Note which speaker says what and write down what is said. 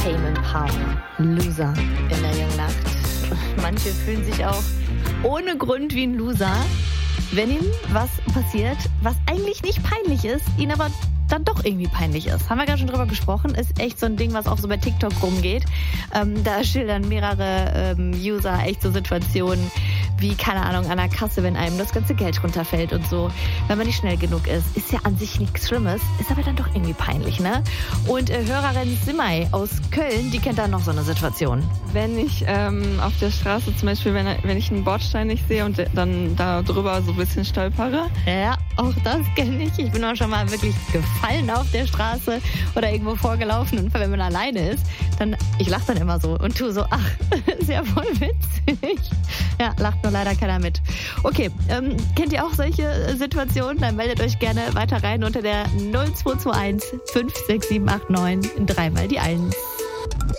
Speaker 1: Tame Impala, Loser in der jungen Nacht. Manche fühlen sich auch ohne Grund wie ein Loser, wenn ihnen was passiert, was eigentlich nicht peinlich ist, ihnen aber dann doch irgendwie peinlich ist. Haben wir gerade schon drüber gesprochen, ist echt so ein Ding, was auch so bei TikTok rumgeht. Da schildern mehrere User echt so Situationen wie, keine Ahnung, an der Kasse, wenn einem das ganze Geld runterfällt und so. Wenn man nicht schnell genug ist. Ist ja an sich nichts Schlimmes, ist aber dann doch irgendwie peinlich, ne? Und Hörerin Simay aus Köln, die kennt da noch so eine Situation.
Speaker 2: Wenn ich auf der Straße zum Beispiel, wenn ich einen Bordstein nicht sehe und dann da drüber so ein bisschen stolpere.
Speaker 1: Ja, auch das kenne ich. Ich bin auch schon mal wirklich gefallen auf der Straße oder irgendwo vorgelaufen. Und wenn man alleine ist, dann, ich lache dann immer so und tue so, ach, ist ja voll witzig. Ja, lacht nur leider keiner mit. Okay, kennt ihr auch solche Situationen? Dann meldet euch gerne weiter rein unter der 0221 56789 3 mal die 1.